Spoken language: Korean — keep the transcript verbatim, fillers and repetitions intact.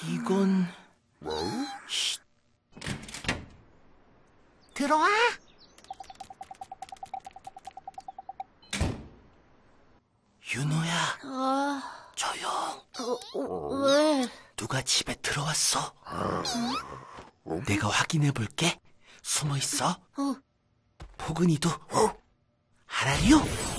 이건... 쉿. 들어와. 윤호야, 아, 조용. 어, 왜? 누가 집에 들어왔어? 내가 확인해 볼게. 숨어 있어. 어. 포근이도 알아요?